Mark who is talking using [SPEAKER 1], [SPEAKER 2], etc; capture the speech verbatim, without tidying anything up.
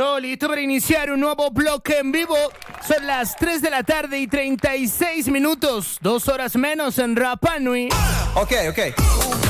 [SPEAKER 1] Todo listo para iniciar un nuevo bloque en vivo. Son las tres de la tarde y treinta y seis minutos. Dos horas menos en Rapa Nui.
[SPEAKER 2] Ok, ok.